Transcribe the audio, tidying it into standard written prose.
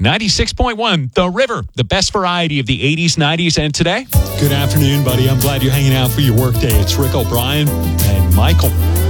96.1, The River, the best variety of the 80s, 90s, and today. Good afternoon, buddy. I'm glad you're hanging out for your workday. It's Rick O'Brien and Michael.